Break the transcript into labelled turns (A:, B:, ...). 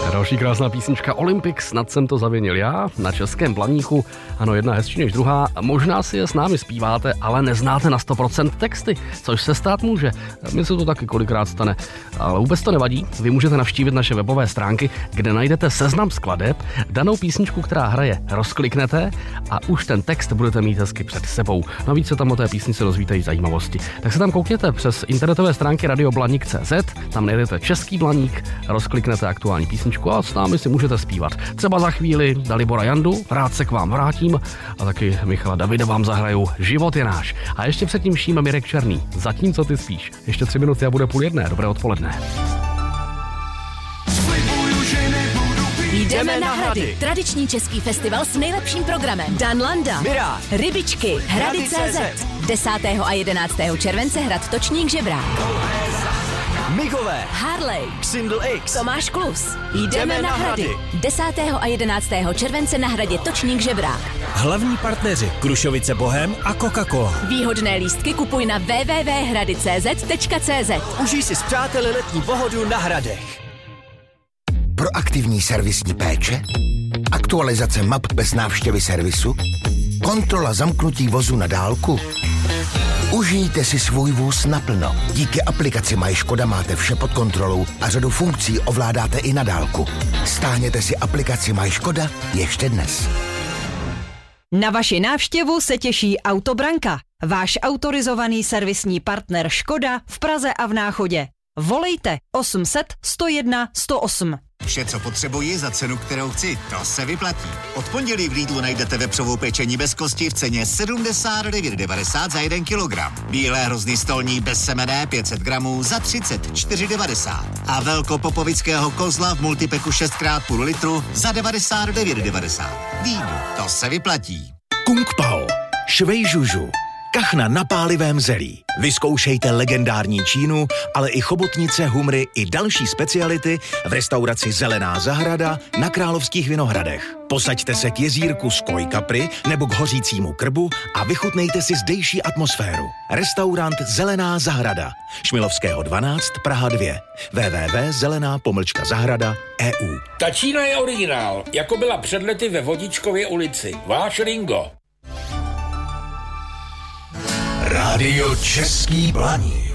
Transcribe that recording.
A: Další krásná písnička Olympic, snad jsem to zavinil já, na Českém Blaníku. Ano, jedna hezčí než druhá. Možná si je s námi zpíváte, ale neznáte na 100% texty, což se stát může. Mně se to taky kolikrát stane. Ale vůbec to nevadí, vy můžete navštívit naše webové stránky, kde najdete seznam skladeb, danou písničku, která hraje, rozkliknete a už ten text budete mít hezky před sebou. Navíc se tam o té písnici dozvíte i zajímavosti. Tak se tam koukněte přes internetové stránky radioblanik.cz, tam najdete Český Blaník, rozkliknete aktuální písničku a s námi si můžete zpívat. Třeba za chvíli Dalibora Jandu, rád se k vám vrátím, a taky Michala Davida vám zahrajou Život je náš. A ještě předtím Šíma Mirek Černý, Zatímco ty spíš. Ještě 3 minuty a bude 12:30. Dobré odpoledne.
B: Jdeme na Hrady. Tradiční český festival s nejlepším programem. Dan Landa,
C: Mirá,
B: Rybičky, Hrady.cz. 10. a 11. července hrad Točník Žebrák.
C: Migové,
B: Harley,
C: Xindl X,
B: Tomáš Klus. Jdeme na Hrady. 10. a 11. července na hradě Točník Žebrák.
C: hlavní partneři Krušovice Bohem a Coca-Cola.
B: Výhodné lístky kupuj na www.hrady.cz.
C: Užij si s přáteli letní pohodu na Hradech.
D: Proaktivní servisní péče, aktualizace map bez návštěvy servisu, kontrola zamknutí vozu na dálku. Užijte si svůj vůz naplno. Díky aplikaci MyŠkoda máte vše pod kontrolou a řadu funkcí ovládáte i na dálku. Stáhněte si aplikaci MyŠkoda ještě dnes.
E: Na vaši návštěvu se těší Autobranka, váš autorizovaný servisní partner Škoda v Praze a v Náchodě. Volejte 800 101 108.
F: Vše, co potřebuji za cenu, kterou chci, to se vyplatí. Od pondělí v Lidlu najdete vepřovou pečení bez kosti v ceně 79,90 za 1 kilogram. Bílé hrozny stolní bez semene 500 gramů za 34,90. A velkopopovického kozla v multipeku 6x půl litru za 99,90. Lidl, to se vyplatí.
G: Kung Pao, švej žužu, kachna na pálivém zelí. Vyzkoušejte legendární čínu, ale i chobotnice, humry i další speciality v restauraci Zelená zahrada na Královských Vinohradech. Posaďte se k jezírku z Koi Capri nebo k hořícímu krbu a vychutnejte si zdejší atmosféru. Restaurant Zelená zahrada. Šmilovského 12, Praha 2. www.zelená-zahrada.eu.
H: Ta Čína je originál, jako byla před lety ve Vodičkově ulici. Váš Ringo.
G: Rádio Český Blaník.